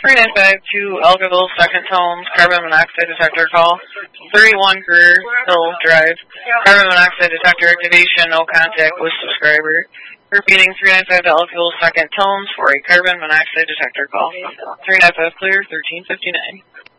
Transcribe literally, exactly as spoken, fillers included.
three nine five two Elgaville, second tones, carbon monoxide detector call. thirty-one Greer Hill Drive, carbon monoxide detector activation, no contact with subscriber. Repeating three nine five to Elgaville, second tones for a carbon monoxide detector call. three nine five clear, thirteen fifty-nine.